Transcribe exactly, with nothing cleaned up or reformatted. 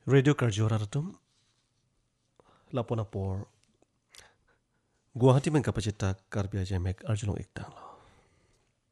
radio' কাৰ্যহৰাtum লাপনা por Guwahati মেংকা পচিতা কাৰ্বিয়া জেমেক আৰ্জুনো একটাংলা